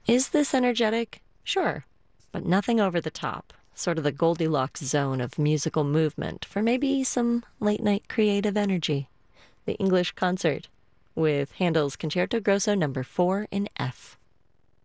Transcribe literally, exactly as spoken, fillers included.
Is this energetic? Sure, but nothing over the top. Sort of the Goldilocks zone of musical movement for maybe some late night creative energy. The English Concert with Handel's Concerto Grosso number four in F.